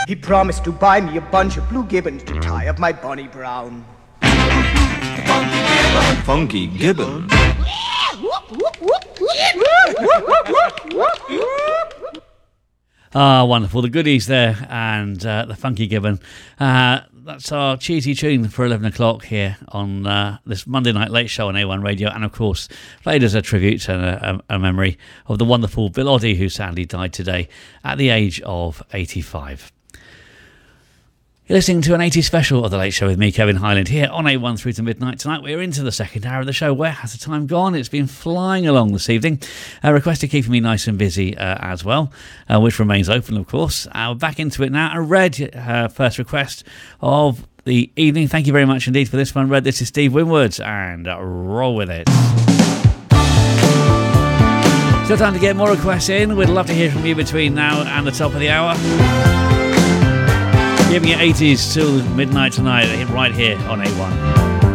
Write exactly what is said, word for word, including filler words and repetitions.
He promised to buy me a bunch of blue gibbons to tie up my Bonnie Brown. Funky Gibbon. Ah, wonderful. The goodies there and uh, the Funky Gibbon. Uh, that's our cheesy tune for eleven o'clock here on uh, this Monday Night Late Show on A one Radio. And of course, played as a tribute and a, a, a memory of the wonderful Bill Oddie, who sadly died today at the age of eighty-five. You're listening to an eighties special of The Late Show with me, Kevin Highland, here on A one through to midnight tonight. We're into the second hour of the show. Where has the time gone? It's been flying along this evening. A request to keep me nice and busy uh, as well, uh, which remains open, of course. Uh, we're back into it now. I read her uh, first request of the evening. Thank you very much indeed for this one, Red. This is Steve Winwood, and uh, roll with it. Still time to get more requests in. We'd love to hear from you between now and the top of the hour. Giving you eighties till midnight tonight, right here on A one.